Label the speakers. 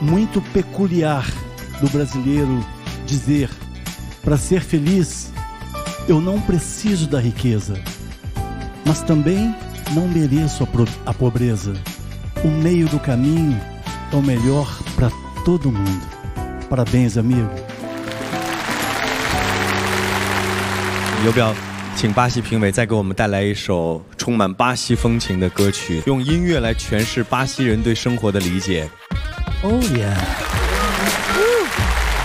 Speaker 1: muito peculiar do brasileiro dizer: para ser feliz, eu não preciso da riqueza, mas também não mereço a pobreza. O meio do caminho é o melhor para todo mundo. Parabéns, amigo。
Speaker 2: 有表，请巴西评委再给我们带来一首充满巴西风情的歌曲，用音乐来诠释巴西人对生活的理解。
Speaker 1: Oh yeah。